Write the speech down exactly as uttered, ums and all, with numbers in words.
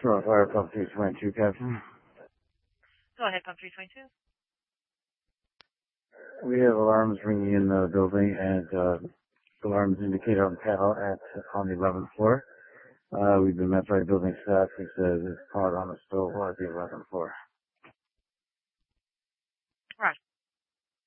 Sure, fire pump three twenty-two, Captain. Go ahead, pump three twenty-two. We have alarms ringing in the building, and uh, alarms indicate on the panel at on the eleventh floor. Uh, we've been met by building staff who says it's caught on a stove at the eleventh floor. Right.